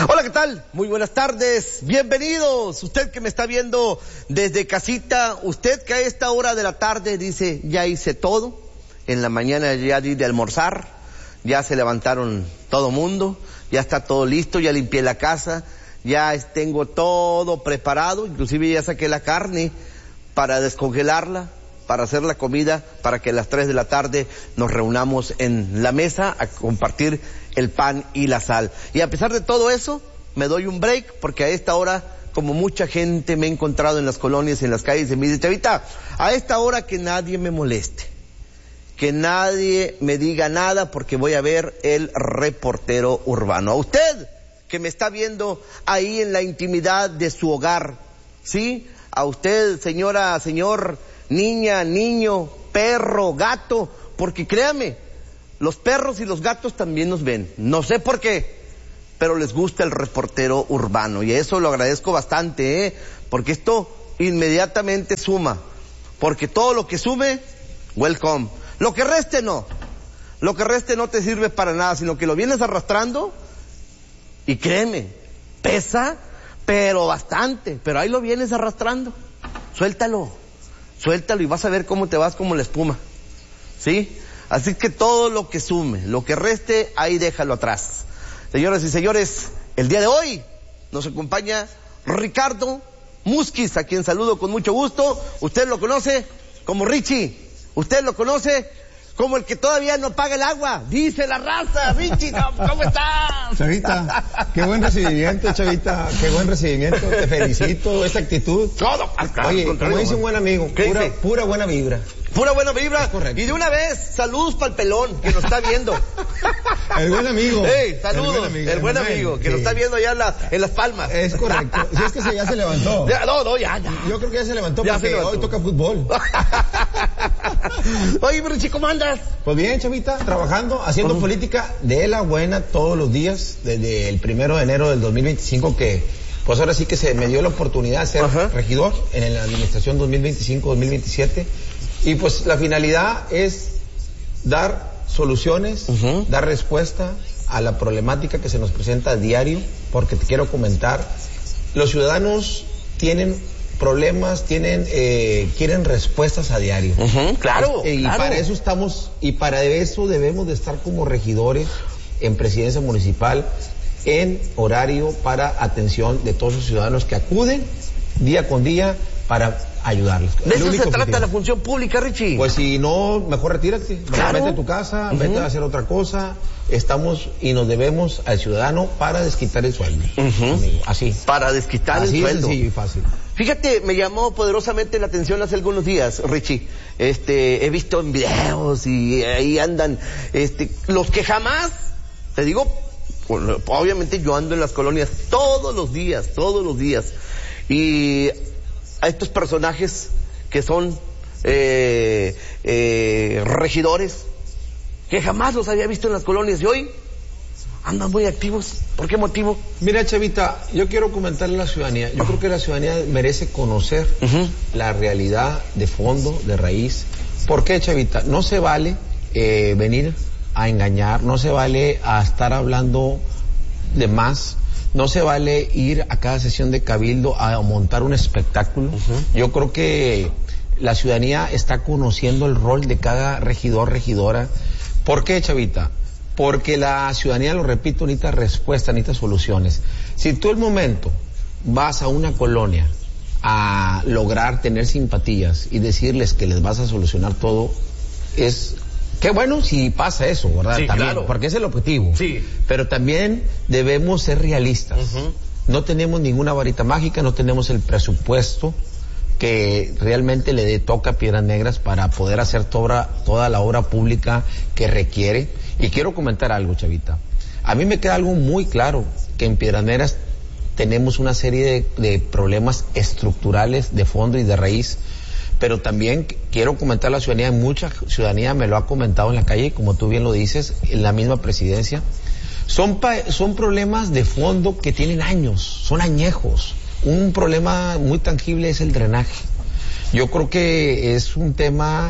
Hola, ¿qué tal? Muy buenas tardes, bienvenidos. Usted que me está viendo desde casita, usted que a esta hora de la tarde dice, ya hice todo, en la mañana ya di de almorzar, ya se levantaron todo mundo, ya está todo listo, ya limpié la casa, ya tengo todo preparado, inclusive ya saqué la carne para descongelarla, para hacer la comida, para que a las 3 de la tarde nos reunamos en la mesa a compartir el pan y la sal. Y a pesar de todo eso, me doy un break, porque a esta hora, como mucha gente me he encontrado en las colonias, en las calles, y me dice, Chavita, a esta hora que nadie me moleste, que nadie me diga nada, porque voy a ver el reportero urbano. A usted que me está viendo ahí en la intimidad de su hogar, ¿sí? A usted, señora, señor, niña, niño, perro, gato, porque créame, los perros y los gatos también nos ven. No sé por qué, pero les gusta el reportero urbano, y eso lo agradezco bastante, porque esto inmediatamente suma, porque todo lo que sube, welcome. Lo que reste no te sirve para nada, sino que lo vienes arrastrando, y créeme, pesa, pero bastante, pero ahí lo vienes arrastrando. Suéltalo y vas a ver cómo te vas como la espuma, ¿sí? Así que todo lo que sume, lo que reste, ahí déjalo atrás. Señoras y señores, el día de hoy nos acompaña Ricardo Musquiz, a quien saludo con mucho gusto. Usted lo conoce como Richie, usted lo conoce como el que todavía no paga el agua, dice la raza. Richie, ¿cómo estás? Chavita, qué buen recibimiento, Chavita, qué buen recibimiento, te felicito, esa actitud. Todo, oye, como dice un buen amigo, pura buena vibra. Pura buena vibra. Y de una vez, saludos para el pelón que nos está viendo. El buen amigo. Saludos, el buen amigo que nos está viendo allá en Las Palmas. Es correcto. Si es que ya se levantó. Ya. Yo creo que ya se levantó porque hoy toca fútbol. Oye, Richie, ¿cómo andas? Pues bien, Chavita, trabajando, haciendo política de la buena todos los días, desde el 1 de enero del 2025 que... Pues ahora sí que se me dio la oportunidad de ser regidor en la administración 2025-2027. Y pues la finalidad es dar soluciones, dar respuesta a la problemática que se nos presenta a diario, porque te quiero comentar, los ciudadanos tienen problemas, quieren respuestas a diario. Claro. Para eso estamos, y para eso debemos de estar como regidores en presidencia municipal, en horario para atención de todos los ciudadanos que acuden día con día para ayudarles. ¿De eso se trata la función pública, Richie? Pues si no, mejor retírate, vete a tu casa, vete a hacer otra cosa. Estamos y nos debemos al ciudadano para desquitar el sueldo. Amigo, así. Para desquitar el sueldo. Así sencillo y fácil. Fíjate, me llamó poderosamente la atención hace algunos días, Richie. He visto en videos y ahí andan, los que jamás, te digo, obviamente yo ando en las colonias todos los días, y a estos personajes que son regidores, que jamás los había visto en las colonias, y hoy andan muy activos. ¿Por qué motivo? Mira, Chavita, yo quiero comentarle a la ciudadanía, yo creo que la ciudadanía merece conocer la realidad de fondo, de raíz. ¿Por qué, Chavita? No se vale venir a engañar, no se vale a estar hablando de más, no se vale ir a cada sesión de cabildo a montar un espectáculo. Yo creo que la ciudadanía está conociendo el rol de cada regidor, regidora. ¿Por qué, Chavita? Porque la ciudadanía, lo repito, necesita respuesta, necesita soluciones. Si tú el momento vas a una colonia a lograr tener simpatías y decirles que les vas a solucionar todo, es... Qué bueno si pasa eso, ¿verdad? Sí, también, claro. Porque es el objetivo. Sí. Pero también debemos ser realistas. No tenemos ninguna varita mágica, no tenemos el presupuesto que realmente le toca a Piedras Negras para poder hacer toda la obra pública que requiere. Y quiero comentar algo, Chavita. A mí me queda algo muy claro, que en Piedras Negras tenemos una serie de problemas estructurales de fondo y de raíz. Pero también quiero comentar a la ciudadanía, mucha ciudadanía me lo ha comentado en la calle, como tú bien lo dices, en la misma presidencia. Son problemas de fondo que tienen años, son añejos. Un problema muy tangible es el drenaje. Yo creo que es un tema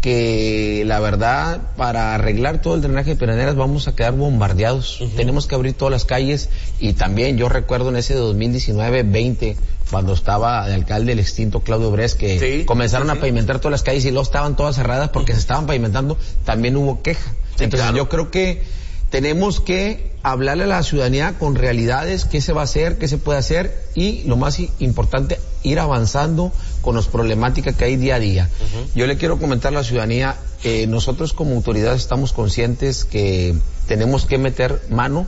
que la verdad, para arreglar todo el drenaje de Piedras vamos a quedar bombardeados. Tenemos que abrir todas las calles, y también yo recuerdo en ese 2019-20, cuando estaba de alcalde el extinto Claudio Bres, que comenzaron a pavimentar todas las calles y luego estaban todas cerradas porque se estaban pavimentando, también hubo queja. Entonces yo creo que tenemos que hablarle a la ciudadanía con realidades, qué se va a hacer, qué se puede hacer, y lo más importante, ir avanzando con las problemáticas que hay día a día. Yo le quiero comentar a la ciudadanía, nosotros como autoridades estamos conscientes que tenemos que meter mano,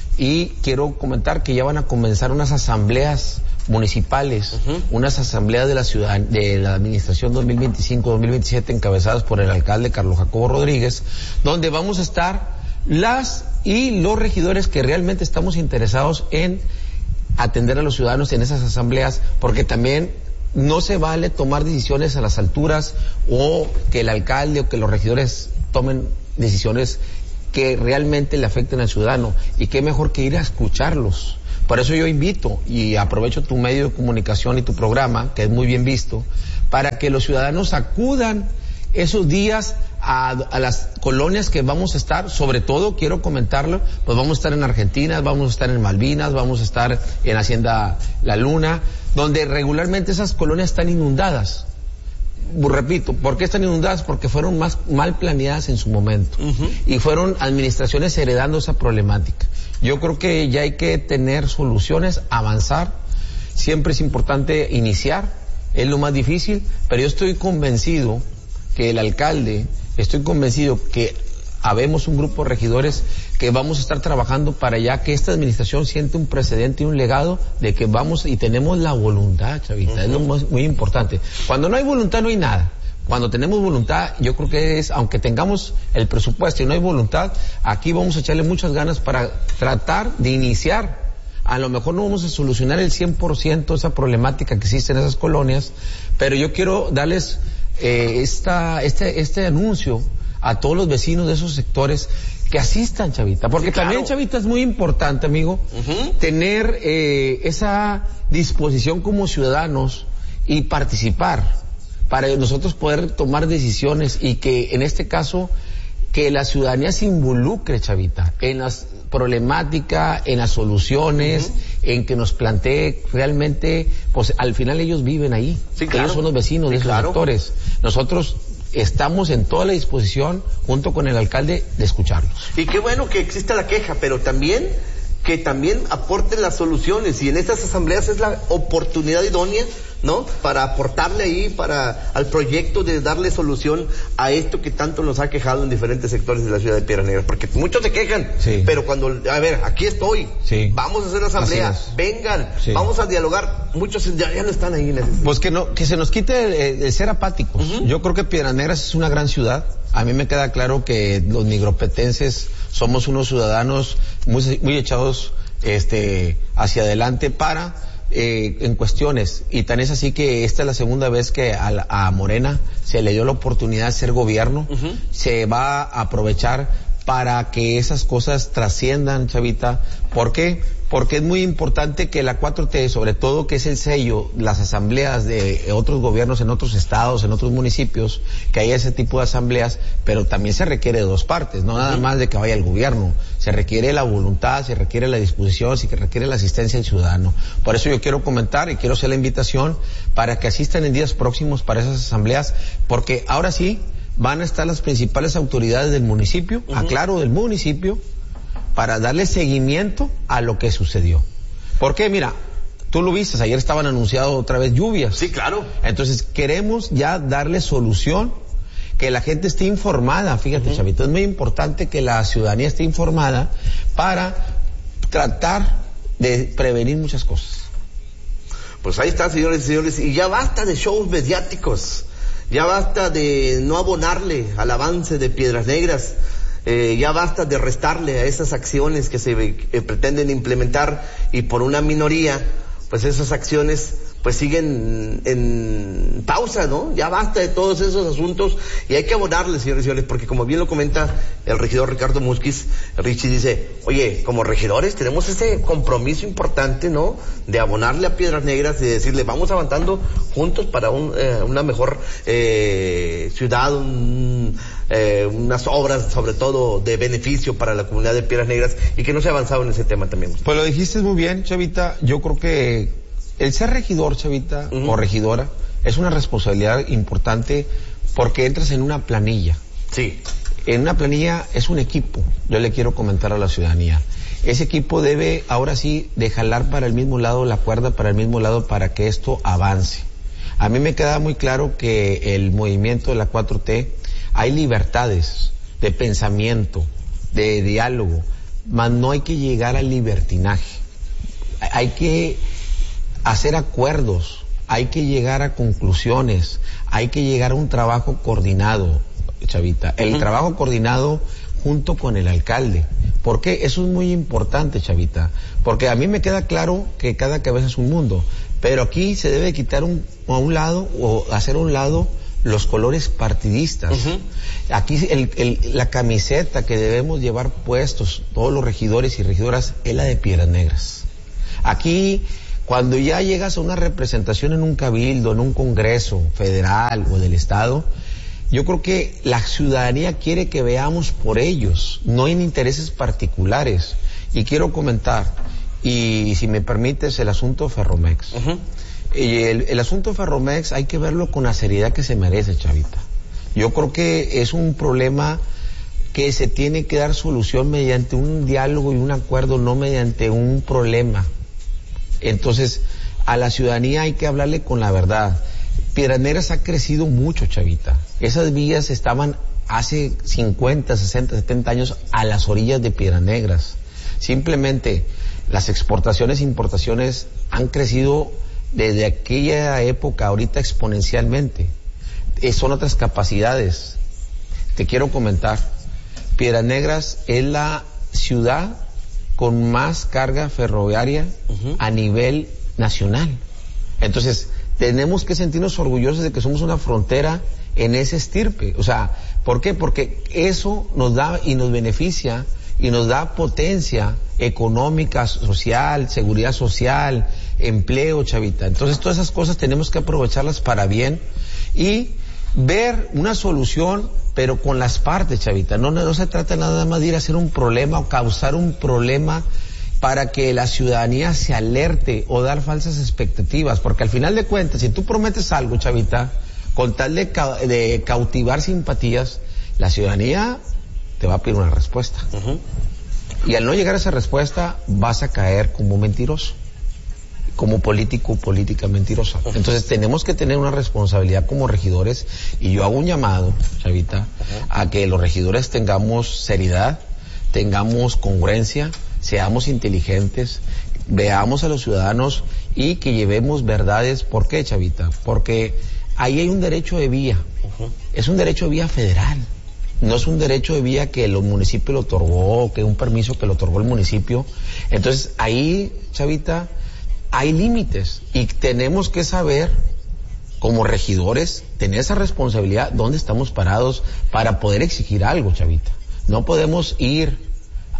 y quiero comentar que ya van a comenzar unas asambleas municipales, unas asambleas de la ciudad, de la administración 2025-2027, encabezadas por el alcalde Carlos Jacobo Rodríguez, donde vamos a estar las y los regidores que realmente estamos interesados en atender a los ciudadanos en esas asambleas, porque también no se vale tomar decisiones a las alturas, o que el alcalde o que los regidores tomen decisiones que realmente le afecten al ciudadano, y qué mejor que ir a escucharlos. Por eso yo invito, y aprovecho tu medio de comunicación y tu programa, que es muy bien visto, para que los ciudadanos acudan esos días a las colonias que vamos a estar. Sobre todo quiero comentarlo, pues vamos a estar en Argentina, vamos a estar en Malvinas, vamos a estar en Hacienda La Luna, donde regularmente esas colonias están inundadas. Repito, ¿por qué están inundadas? Porque fueron mal planeadas en su momento, y fueron administraciones heredando esa problemática. Yo creo que ya hay que tener soluciones, avanzar. Siempre es importante iniciar, es lo más difícil, pero yo estoy convencido que el alcalde, estoy convencido que habemos un grupo de regidores que vamos a estar trabajando para ya que esta administración siente un precedente y un legado de que vamos, y tenemos la voluntad, Chavita, es lo muy importante. Cuando no hay voluntad no hay nada. Cuando tenemos voluntad, yo creo que es, aunque tengamos el presupuesto y no hay voluntad, aquí vamos a echarle muchas ganas para tratar de iniciar. A lo mejor no vamos a solucionar el 100% esa problemática que existe en esas colonias, pero yo quiero darles este anuncio a todos los vecinos de esos sectores que asistan, Chavita, porque sí, también, Chavita, es muy importante, amigo, tener esa disposición como ciudadanos y participar para nosotros poder tomar decisiones, y que en este caso que la ciudadanía se involucre, Chavita, en las problemáticas, en las soluciones, en que nos plantee realmente, pues al final ellos viven ahí, ellos son los vecinos de esos sectores. Nosotros estamos en toda la disposición, junto con el alcalde, de escucharlos. Y qué bueno que exista la queja, pero también que también aporten las soluciones, y en estas asambleas es la oportunidad idónea, ¿no?, para aportarle ahí al proyecto de darle solución a esto que tanto nos ha quejado en diferentes sectores de la ciudad de Piedras Negras, porque muchos se quejan, pero cuando, a ver, aquí estoy, vamos a hacer la asamblea, vengan, vamos a dialogar, muchos ya no están ahí en ese sentido. Pues que se nos quite el ser apáticos. Yo creo que Piedras Negras es una gran ciudad. A mí me queda claro que los nigropetenses somos unos ciudadanos muy echados hacia adelante para en cuestiones, y tan es así que esta es la segunda vez que a Morena se le dio la oportunidad de ser gobierno. Se va a aprovechar para que esas cosas trasciendan, Chavita. ¿Por qué? Porque es muy importante que la 4T, sobre todo que es el sello, las asambleas de otros gobiernos en otros estados, en otros municipios, que haya ese tipo de asambleas, pero también se requiere de dos partes, no nada más de que vaya el gobierno, se requiere la voluntad, se requiere la disposición, se requiere la asistencia del ciudadano. Por eso yo quiero comentar y quiero hacer la invitación para que asistan en días próximos para esas asambleas, porque ahora sí van a estar las principales autoridades del municipio, aclaro, del municipio, para darle seguimiento a lo que sucedió. Porque mira, tú lo viste, ayer estaban anunciados otra vez lluvias. Sí, claro. Entonces queremos ya darle solución, que la gente esté informada. Fíjate, Chavito, es muy importante que la ciudadanía esté informada para tratar de prevenir muchas cosas. Pues ahí está, señores y señores, y ya basta de shows mediáticos, ya basta de no abonarle al avance de Piedras Negras. Ya basta de restarle a esas acciones que se pretenden implementar, y por una minoría, pues esas acciones pues siguen en pausa, ¿no? Ya basta de todos esos asuntos y hay que abonarles, señores y señores, porque como bien lo comenta el regidor Ricardo Musquiz, Richie dice, oye, como regidores tenemos ese compromiso importante, ¿no? De abonarle a Piedras Negras y de decirle, vamos avanzando juntos para una mejor ciudad, unas obras sobre todo de beneficio para la comunidad de Piedras Negras, y que no se ha avanzado en ese tema también. Pues lo dijiste muy bien, Chavita. Yo creo que el ser regidor, Chavita, o regidora, es una responsabilidad importante porque entras en una planilla. Sí. En una planilla es un equipo, yo le quiero comentar a la ciudadanía. Ese equipo debe, ahora sí, de jalar para el mismo lado, la cuerda para el mismo lado para que esto avance. A mí me queda muy claro que el movimiento de la 4T, hay libertades de pensamiento, de diálogo, mas no hay que llegar al libertinaje. Hay que hacer acuerdos, hay que llegar a conclusiones, hay que llegar a un trabajo coordinado, Chavita. El trabajo coordinado junto con el alcalde. ¿Por qué? Eso es muy importante, Chavita. Porque a mí me queda claro que cada cabeza es un mundo, pero aquí se debe quitar a un lado o hacer a un lado los colores partidistas. Aquí la camiseta que debemos llevar puestos todos los regidores y regidoras es la de Piedras Negras. Aquí, cuando ya llegas a una representación en un cabildo, en un congreso federal o del estado, yo creo que la ciudadanía quiere que veamos por ellos, no en intereses particulares. Y quiero comentar, y si me permites, el asunto Ferromex. El asunto Ferromex hay que verlo con la seriedad que se merece, Chavita. Yo creo que es un problema que se tiene que dar solución mediante un diálogo y un acuerdo, no mediante un problema. Entonces, a la ciudadanía hay que hablarle con la verdad. Piedras Negras ha crecido mucho, Chavita. Esas vías estaban hace 50, 60, 70 años a las orillas de Piedras Negras. Simplemente las exportaciones e importaciones han crecido desde aquella época ahorita exponencialmente. Son otras capacidades. Te quiero comentar, Piedras Negras es la ciudad con más carga ferroviaria a nivel nacional. Entonces, tenemos que sentirnos orgullosos de que somos una frontera en ese estirpe. O sea, ¿por qué? Porque eso nos da y nos beneficia y nos da potencia económica, social, seguridad social, empleo, Chavita. Entonces, todas esas cosas tenemos que aprovecharlas para bien y ver una solución, pero con las partes, Chavita. No se trata nada más de ir a hacer un problema o causar un problema para que la ciudadanía se alerte o dar falsas expectativas, porque al final de cuentas, si tú prometes algo, Chavita, con tal de cautivar simpatías, la ciudadanía te va a pedir una respuesta. Y al no llegar a esa respuesta, vas a caer como mentiroso, como político, política mentirosa. Entonces tenemos que tener una responsabilidad como regidores, y yo hago un llamado, Chavita, a que los regidores tengamos seriedad, tengamos congruencia, seamos inteligentes, veamos a los ciudadanos y que llevemos verdades. ¿Por qué, Chavita? Porque ahí hay un derecho de vía, es un derecho de vía federal, no es un derecho de vía que el municipio lo otorgó, que un permiso que lo otorgó el municipio. Entonces ahí, Chavita, hay límites y tenemos que saber, como regidores, tener esa responsabilidad, dónde estamos parados para poder exigir algo, Chavita. No podemos ir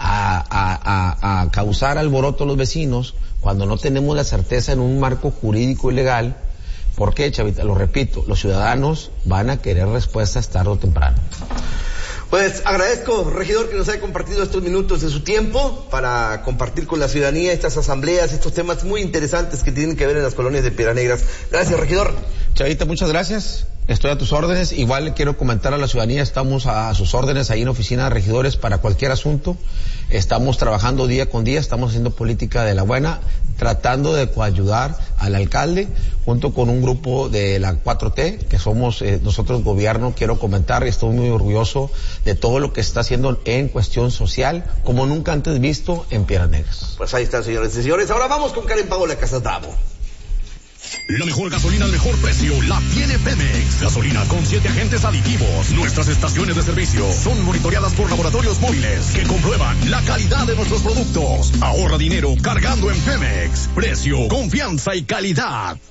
a causar alboroto a los vecinos cuando no tenemos la certeza en un marco jurídico y legal. ¿Por qué, Chavita? Lo repito, los ciudadanos van a querer respuestas tarde o temprano. Pues agradezco, regidor, que nos haya compartido estos minutos de su tiempo para compartir con la ciudadanía estas asambleas, estos temas muy interesantes que tienen que ver en las colonias de Piedras Negras. Gracias, regidor. Chavita, muchas gracias. Estoy a tus órdenes. Igual le quiero comentar a la ciudadanía, estamos a sus órdenes ahí en oficina de regidores para cualquier asunto. Estamos trabajando día con día, estamos haciendo política de la buena, tratando de coayudar al alcalde junto con un grupo de la 4T, que somos nosotros gobierno. Quiero comentar, estoy muy orgulloso de todo lo que está haciendo en cuestión social, como nunca antes visto en Piedras Negras. Pues ahí están, señores y señores. Ahora vamos con Karen Paola Casasbravo. La mejor gasolina al mejor precio la tiene Pemex. Gasolina con 7 agentes aditivos. Nuestras estaciones de servicio son monitoreadas por laboratorios móviles que comprueban la calidad de nuestros productos. Ahorra dinero cargando en Pemex. Precio, confianza y calidad.